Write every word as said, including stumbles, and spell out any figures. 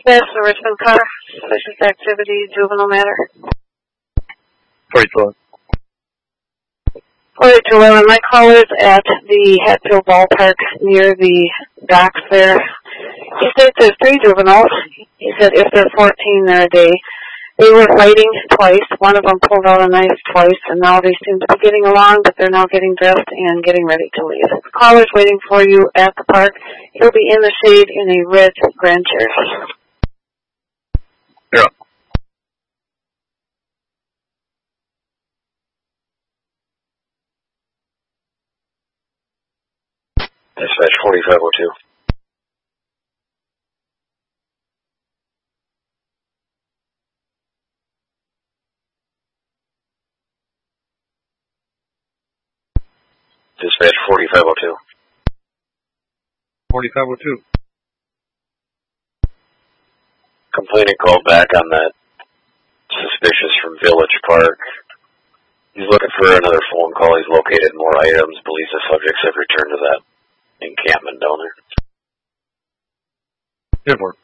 Dispatch the Richmond car, suspicious activity, juvenile matter. forty-two. forty-two eleven, my caller's at the Hatfield Ballpark near the docks there. He states there's three juveniles. He said if they're fourteen, they're a day. They were fighting twice. One of them pulled out a knife twice, and now they seem to be getting along, but they're now getting dressed and getting ready to leave. The caller's waiting for you at the park. He'll be in the shade in a red Grand Cherokee. Yeah. Dispatch forty-five oh two. Dispatch forty-five oh two. forty-five oh two. Complainant called back on that suspicious from Village Park. He's looking for another phone call. He's located more items. Believes the subjects have returned to that encampment down there. Good work.